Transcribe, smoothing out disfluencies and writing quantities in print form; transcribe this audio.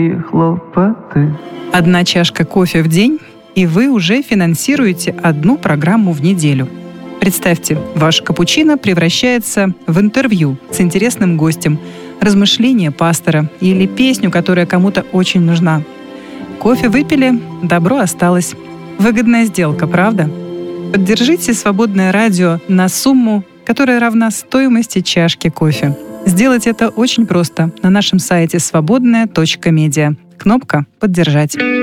и хлопоты. Одна чашка кофе в день, и вы уже финансируете одну программу в неделю. Представьте, ваш капучино превращается в интервью с интересным гостем, размышления пастора или песню, которая кому-то очень нужна. Кофе выпили, добро осталось. Выгодная сделка, правда? Поддержите «Свободное радио» на сумму, которая равна стоимости чашки кофе. Сделать это очень просто на нашем сайте свободная.медиа. Кнопка «Поддержать».